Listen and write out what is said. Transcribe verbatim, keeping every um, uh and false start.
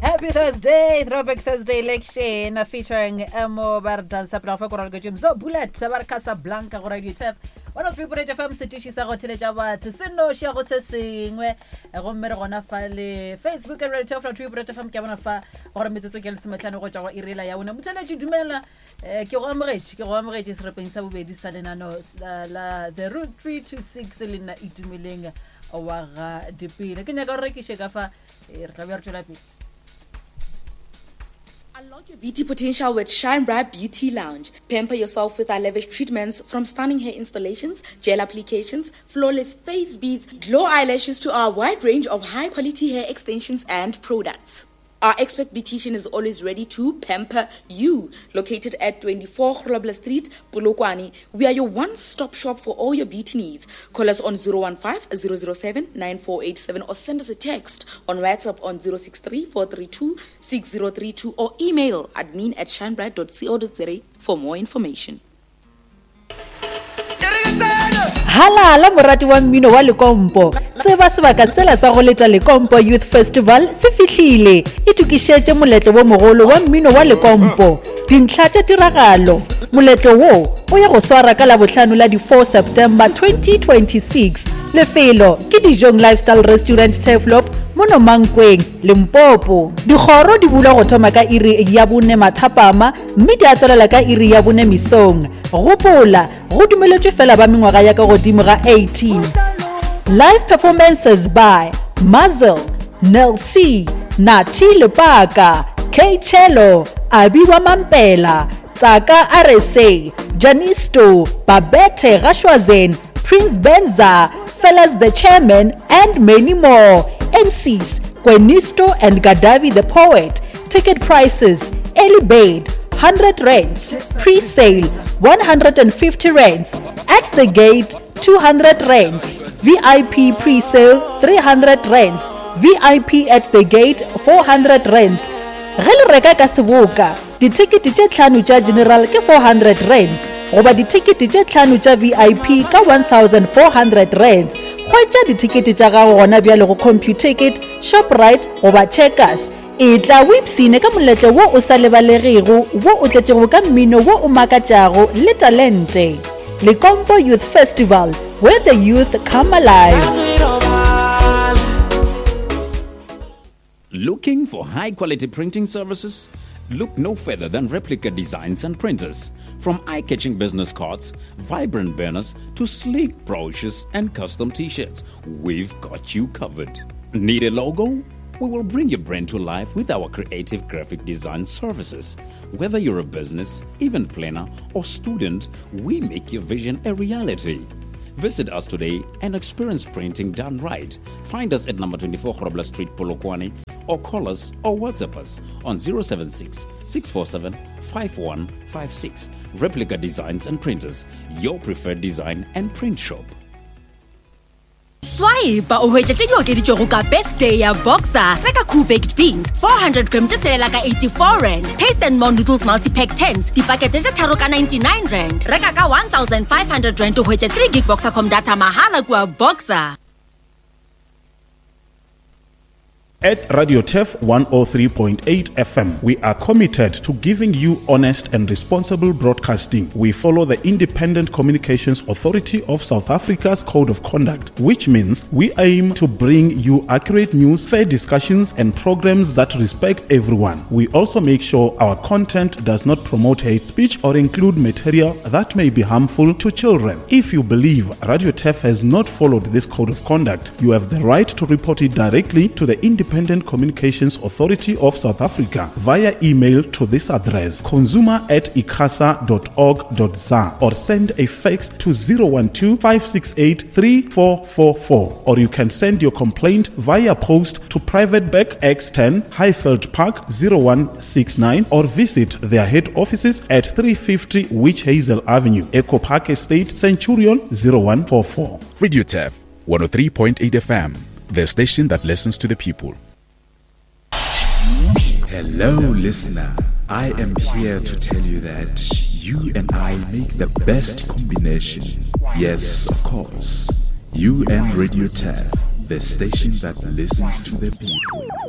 Happy Thursday, Throwback Thursday election featuring Emo Bardan Sapla Fakoral Gojim So Bullet Sabar Casablanca Radio T F one of three point eight F M Setishi Sarotile Java to Sino Sharo Sesing Romero Fale Facebook and Radio from three point eight F M Kamanafa or Mitukel Smatano Rojawa Irila Yauna Mutala Judumela Kiramrich Kiramrich is Repensa Bedi Salenano la the route three two six Elina Itumiling Awara Dipi Kinagoriki Shagafa Irkavertulapi. Unlock your beauty potential with Shine Bright Beauty Lounge. Pamper yourself with our lavish treatments from stunning hair installations, gel applications, flawless face beads, glow eyelashes to our wide range of high-quality hair extensions and products. Our expert beautician is always ready to pamper you. Located at twenty-four Grobler Street, Polokwane, we are your one-stop shop for all your beauty needs. Call us on zero one five, zero zero seven, nine four eight seven or send us a text on WhatsApp on zero six three, four three two, six zero three two or email admin at shinebright dot co dot za for more information. Halala morati wa mmino wa Lekompo tseba sebaka sela sa go leta Lekompo Youth Festival se fihlile e tukishetse moletlo wo mogolo wa mmino wa Lekompo dintlha tša tiragalo moletlo wo o ya go swara ka la bohlano la di four September twenty twenty-six lefelo ke Dijong Lifestyle Restaurant Teflop mono Mankweng Limpopo dikgoro di bula go thoma ka iri ya bone mathapama mme di a tswelela ka iri ya bone misong gopola go dumeletswe fela ba mengwaga ya ka godimo ga eighteen. Live performances by Mazel, Nel C, Nati Lepaka, K Cello, Abiwa Mampela, Tsaka R S A, Janisto, Babette Rashwazen, Prince Benza, Fellas the Chairman, and many more. M Cs, Quenisto and Gadavi the Poet. Ticket prices, early bird, one hundred rands, pre-sale, one hundred fifty rands, at the gate, two hundred rands, V I P pre-sale, three hundred rands, V I P at the gate, four hundred rands. Gele reka ka seboka, di ticket tše tlhano tša general ke four hundred rands, goba di ticket tše tlhano tša V I P ka one thousand four hundred rands. Khwetša di ticket tša gago gona bjale go CompuTicket, Shoprite goba Checkers. E tla websine ka moletlo wo o sa lebalegego wo o tletšego ka mmino wo o makatšago le talente. Lekompo Youth Festival, where the youth come alive. Looking for high-quality printing services? Look no further than Replica Designs and Printers. From eye-catching business cards, vibrant banners, to sleek brochures and custom t-shirts, we've got you covered. Need a logo? We will bring your brand to life with our creative graphic design services. Whether you're a business, event planner, or student, we make your vision a reality. Visit us today and experience printing done right. Find us at number twenty-four Grobler Street, Polokwane, or call us or WhatsApp us on zero seven six, six four seven, five one five six. Replica Designs and Printers, your preferred design and print shop. Swipe o hwetša tše okeditšwego ka birthday ya Boxer. Reka cool baked beans four hundred grams tše tselela ka eighty-four rand. Taste and More noodles multi-pack tens dipakete tše tharo ka ninety-nine rand. Reka ka one thousand five hundred rand o hwetša three gig Boxercom data mahala kua Boxer. At Radio T F one oh three point eight F M, we are committed to giving you honest and responsible broadcasting. We follow the Independent Communications Authority of South Africa's Code of Conduct, which means we aim to bring you accurate news, fair discussions, and programs that respect everyone. We also make sure our content does not promote hate speech or include material that may be harmful to children. If you believe Radio T F has not followed this Code of Conduct, you have the right to report it directly to the Independent Independent Communications Authority of South Africa via email to this address consumer at icasa dot org dot za or send a fax to zero one two, five six eight, three four four four, or you can send your complaint via post to Private Back X ten Highfield Park zero one six nine or visit their head offices at three fifty Witch Hazel Avenue, Echo Park Estate, Centurion zero one four four. Radio T F one oh three point eight F M, the station that listens to the people. Hello, listener. I am here to tell you that you and I make the best combination. Yes, of course. You and Radio T F, the station that listens to the people.